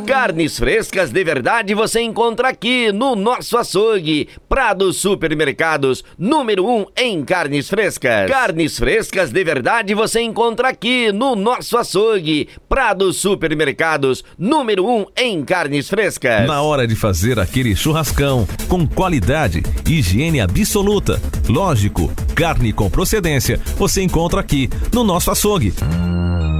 Carnes frescas de verdade você encontra aqui no nosso açougue. Prado Supermercados, número 1 em carnes frescas. Carnes frescas de verdade você encontra aqui no nosso açougue. Prado Supermercados, número 1 em carnes frescas. Na hora de fazer aquele churrascão, com qualidade, higiene absoluta, lógico, carne com procedência, você encontra aqui no nosso açougue.